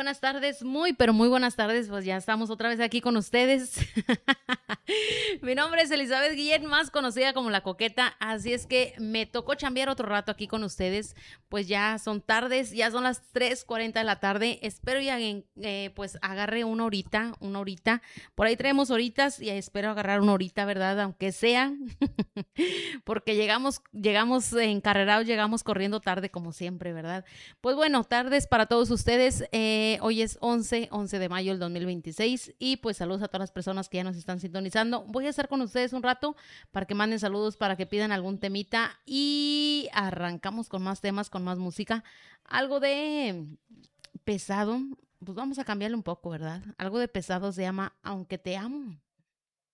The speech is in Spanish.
buenas tardes, pero muy buenas tardes, pues ya estamos otra vez aquí con ustedes. Mi nombre es Elizabeth Guillén, más conocida como La Coqueta, así es que me tocó chambear otro rato aquí con ustedes, pues ya son tardes, ya son las 3:40 de la tarde, espero ya pues agarre una horita, por ahí traemos horitas y espero agarrar una horita, ¿verdad? Aunque sea, porque llegamos encarrerados, llegamos corriendo tarde como siempre, ¿verdad? Pues bueno, tardes para todos ustedes. Hoy es 11 de mayo del 2026 y pues saludos a todas las personas que ya nos están sintonizando. Voy a estar con ustedes un rato para que manden saludos, para que pidan algún temita y arrancamos con más temas, con más música. Algo de pesado, pues vamos a cambiarle un poco, ¿verdad? Algo de pesado se llama Aunque te amo.